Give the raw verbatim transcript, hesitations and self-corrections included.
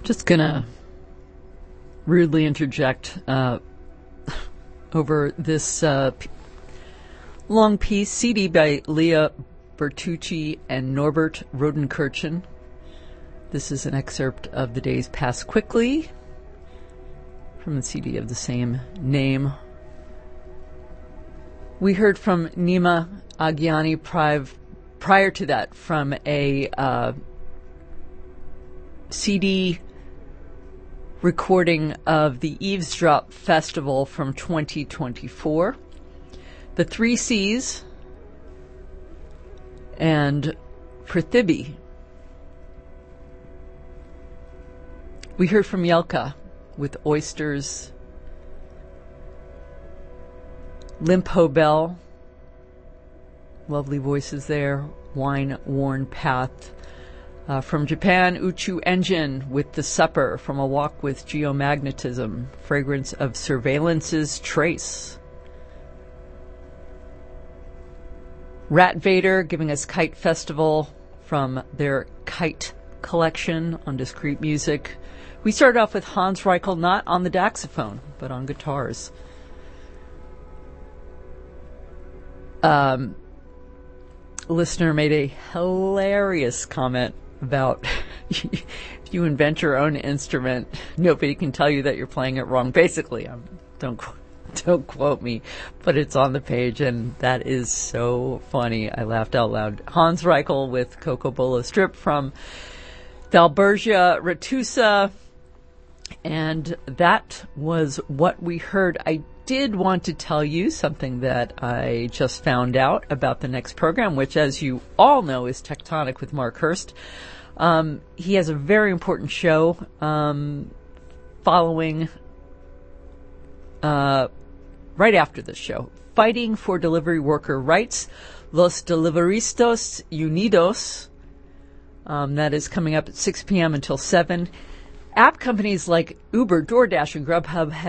Just gonna rudely interject uh, over this uh, p- long piece, C D by Leah Bertucci and Norbert Rodenkirchen. This is an excerpt of The Days Pass Quickly from the C D of the same name. We heard from Nima Aghiani prior, prior to that from a uh, C D recording of the Eavesdrop Festival from twenty twenty-four. The Three C's and Prithibi. We heard from Yelka with Oysters, Limpo Bell, lovely voices there, Wine-Worn Path. Uh, from Japan, Uchu Engine with The Supper, from A Walk with Geomagnetism, Fragrance of Surveillance's Trace. Rat Vader giving us Kite Festival from their Kite collection on Discrete Music. We started off with Hans Reichel, not on the Daxophone, but on guitars. Um, a listener made a hilarious comment about if you invent your own instrument, nobody can tell you that you're playing it wrong. Basically, um, don't don't quote me, but it's on the page, and that is so funny. I laughed out loud. Hans Reichel with Cocobola Strip from Valbergia Ratusa, and that was what we heard. I did want to tell you something that I just found out about the next program, which, as you all know, is Tectonic with Mark Hurst. Um, he has a very important show um, following uh, right after this show, Fighting for Delivery Worker Rights, Los Deliveristas Unidos. Um, that is coming up at six p.m. until seven. App companies like Uber, DoorDash, and Grubhub have